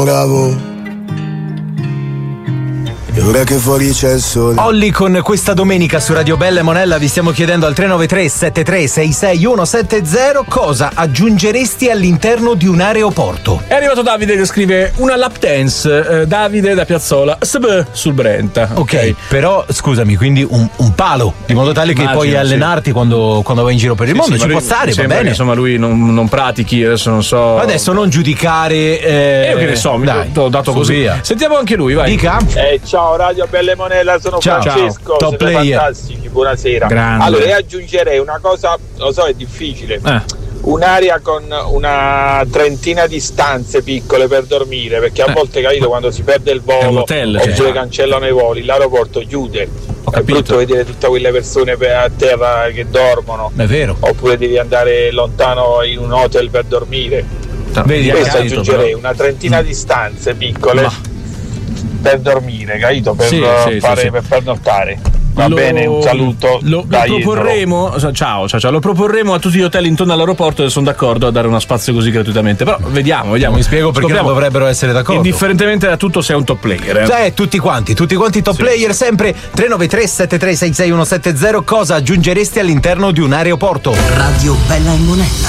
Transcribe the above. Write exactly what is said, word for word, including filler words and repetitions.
Bravo. E ora che fuori c'è il sole. Olli con questa domenica su Radio Bella e Monella vi stiamo chiedendo al tre nove tre sette tre sei sei uno sette zero cosa aggiungeresti all'interno di un aeroporto. È arrivato Davide che scrive una lap dance, eh, Davide da Piazzola S B sul Brenta. Ok, okay. Però scusami, quindi un, un palo, di modo tale che Immagino, puoi allenarti sì. quando, quando vai in giro per il sì, mondo, sì, ci può stare, va bene. Che, insomma lui non, non pratichi, adesso non so. Adesso non giudicare. Eh, io che ne so, mi ho dato così. Via. Sentiamo anche lui, vai. Dica. Eh, ciao Radio Belle Monella, sono ciao, Francesco, ciao. Top player. Fantastici, buonasera. Grande. Allora io aggiungerei una cosa, lo so è difficile, eh. un'area con una trentina di stanze piccole per dormire, perché a eh. volte capito quando si perde il volo hotel, oppure cioè. cancellano i voli, l'aeroporto chiude. Ho è capito. brutto vedere tutte quelle persone a terra che dormono. È vero. Oppure devi andare lontano in un hotel per dormire. Vedi, questo aggiungerei una trentina mm. di stanze piccole Ma. per dormire, capito? Per, sì, uh, sì, fare, sì, sì. per pernottare. Va lo, bene, un saluto. Lo, lo proporremo, ciao, ciao, ciao, lo proporremo a tutti gli hotel intorno all'aeroporto e sono d'accordo a dare uno spazio così gratuitamente. Però vediamo, vediamo. Mi spiego perché non dovrebbero essere d'accordo. Indifferentemente da tutto sei un top player. Eh? Cioè, tutti quanti, tutti quanti top sì. player, sempre tre nove tre sette tre sei sei uno sette zero cosa aggiungeresti all'interno di un aeroporto? Radio Bella e Monella.